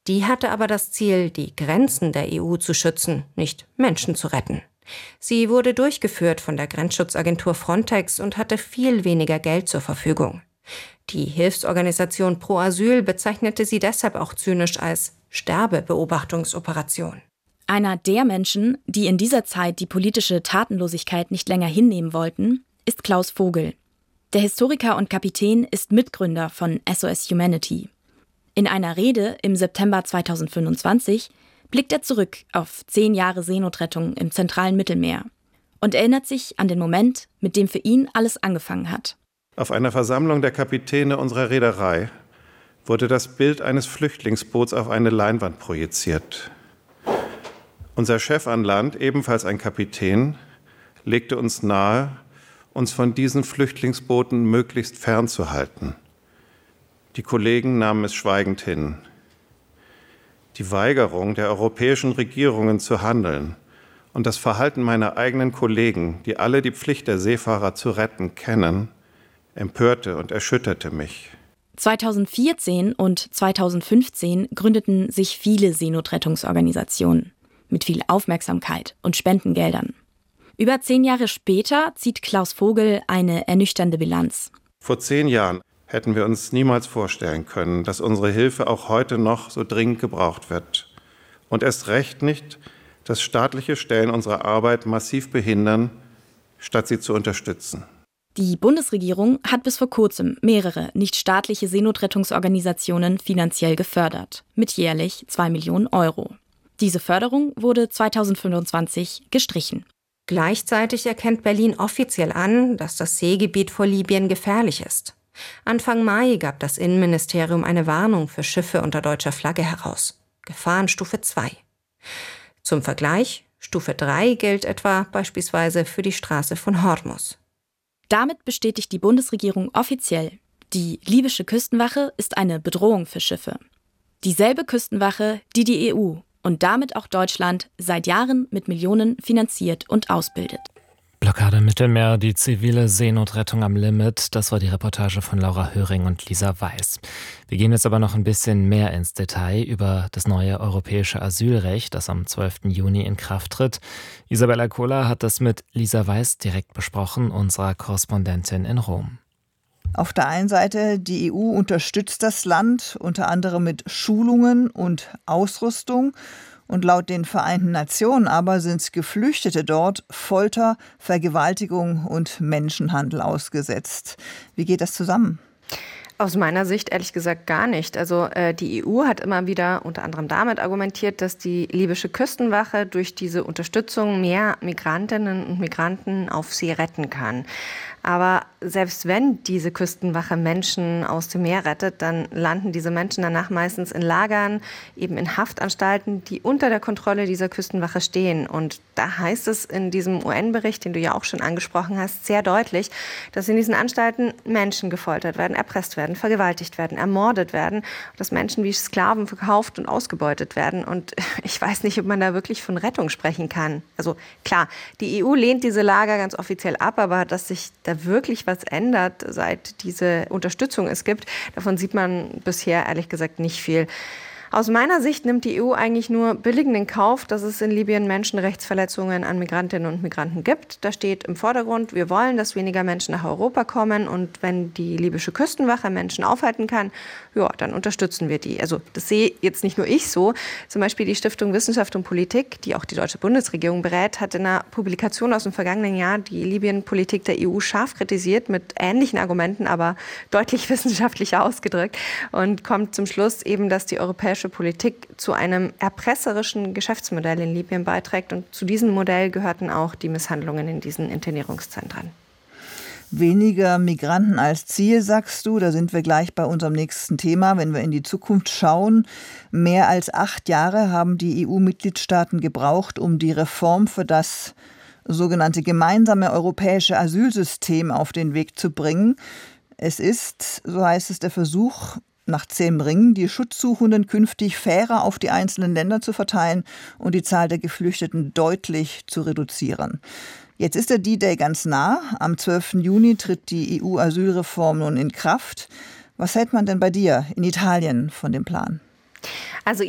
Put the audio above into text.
Die hatte aber das Ziel, die Grenzen der EU zu schützen, nicht Menschen zu retten. Sie wurde durchgeführt von der Grenzschutzagentur Frontex und hatte viel weniger Geld zur Verfügung. Die Hilfsorganisation Pro Asyl bezeichnete sie deshalb auch zynisch als Sterbebeobachtungsoperation. Einer der Menschen, die in dieser Zeit die politische Tatenlosigkeit nicht länger hinnehmen wollten, ist Klaus Vogel. Der Historiker und Kapitän ist Mitgründer von SOS Humanity. In einer Rede im September 2025 blickt er zurück auf 10 Jahre Seenotrettung im zentralen Mittelmeer und erinnert sich an den Moment, mit dem für ihn alles angefangen hat. Auf einer Versammlung der Kapitäne unserer Reederei wurde das Bild eines Flüchtlingsboots auf eine Leinwand projiziert. Unser Chef an Land, ebenfalls ein Kapitän, legte uns nahe, uns von diesen Flüchtlingsbooten möglichst fernzuhalten. Die Kollegen nahmen es schweigend hin. Die Weigerung der europäischen Regierungen zu handeln und das Verhalten meiner eigenen Kollegen, die alle die Pflicht der Seefahrer zu retten kennen, empörte und erschütterte mich. 2014 und 2015 gründeten sich viele Seenotrettungsorganisationen mit viel Aufmerksamkeit und Spendengeldern. Über 10 Jahre später zieht Klaus Vogel eine ernüchternde Bilanz. Vor 10 Jahren hätten wir uns niemals vorstellen können, dass unsere Hilfe auch heute noch so dringend gebraucht wird. Und erst recht nicht, dass staatliche Stellen unsere Arbeit massiv behindern, statt sie zu unterstützen. Die Bundesregierung hat bis vor kurzem mehrere nichtstaatliche Seenotrettungsorganisationen finanziell gefördert, mit jährlich 2 Millionen Euro. Diese Förderung wurde 2025 gestrichen. Gleichzeitig erkennt Berlin offiziell an, dass das Seegebiet vor Libyen gefährlich ist. Anfang Mai gab das Innenministerium eine Warnung für Schiffe unter deutscher Flagge heraus. Gefahrenstufe 2. Zum Vergleich, Stufe 3 gilt etwa beispielsweise für die Straße von Hormuz. Damit bestätigt die Bundesregierung offiziell, die libysche Küstenwache ist eine Bedrohung für Schiffe. Dieselbe Küstenwache, die die EU und damit auch Deutschland seit Jahren mit Millionen finanziert und ausbildet. Blockade im Mittelmeer, die zivile Seenotrettung am Limit. Das war die Reportage von Laura Höring und Lisa Weiß. Wir gehen jetzt aber noch ein bisschen mehr ins Detail über das neue europäische Asylrecht, das am 12. Juni in Kraft tritt. Isabella Kohler hat das mit Lisa Weiß direkt besprochen, unserer Korrespondentin in Rom. Auf der einen Seite, die EU unterstützt das Land unter anderem mit Schulungen und Ausrüstung. Und laut den Vereinten Nationen aber sind Geflüchtete dort Folter, Vergewaltigung und Menschenhandel ausgesetzt. Wie geht das zusammen? Aus meiner Sicht ehrlich gesagt gar nicht. Also die EU hat immer wieder unter anderem damit argumentiert, dass die libysche Küstenwache durch diese Unterstützung mehr Migrantinnen und Migranten auf See retten kann. Aber selbst wenn diese Küstenwache Menschen aus dem Meer rettet, dann landen diese Menschen danach meistens in Lagern, eben in Haftanstalten, die unter der Kontrolle dieser Küstenwache stehen. Und da heißt es in diesem UN-Bericht, den du ja auch schon angesprochen hast, sehr deutlich, dass in diesen Anstalten Menschen gefoltert werden, erpresst werden, vergewaltigt werden, ermordet werden, dass Menschen wie Sklaven verkauft und ausgebeutet werden. Und ich weiß nicht, ob man da wirklich von Rettung sprechen kann. Also klar, die EU lehnt diese Lager ganz offiziell ab, aber dass sich da wirklich was ändert, seit diese Unterstützung es gibt, davon sieht man bisher ehrlich gesagt nicht viel. Aus meiner Sicht nimmt die EU eigentlich nur billigend in Kauf, dass es in Libyen Menschenrechtsverletzungen an Migrantinnen und Migranten gibt. Da steht im Vordergrund, wir wollen, dass weniger Menschen nach Europa kommen und wenn die libysche Küstenwache Menschen aufhalten kann, ja, dann unterstützen wir die. Also das sehe jetzt nicht nur ich so. Zum Beispiel die Stiftung Wissenschaft und Politik, die auch die deutsche Bundesregierung berät, hat in einer Publikation aus dem vergangenen Jahr die Libyen-Politik der EU scharf kritisiert, mit ähnlichen Argumenten, aber deutlich wissenschaftlicher ausgedrückt und kommt zum Schluss eben, dass die europäische Politik zu einem erpresserischen Geschäftsmodell in Libyen beiträgt. Und zu diesem Modell gehörten auch die Misshandlungen in diesen Internierungszentren. Weniger Migranten als Ziel, sagst du. Da sind wir gleich bei unserem nächsten Thema. Wenn wir in die Zukunft schauen, mehr als 8 Jahre haben die EU-Mitgliedstaaten gebraucht, um die Reform für das sogenannte gemeinsame europäische Asylsystem auf den Weg zu bringen. Es ist, so heißt es, der Versuch, nach zähem Ringen die Schutzsuchenden künftig fairer auf die einzelnen Länder zu verteilen und die Zahl der Geflüchteten deutlich zu reduzieren. Jetzt ist der D-Day ganz nah. Am 12. Juni tritt die EU-Asylreform nun in Kraft. Was hält man denn bei dir in Italien von dem Plan? Also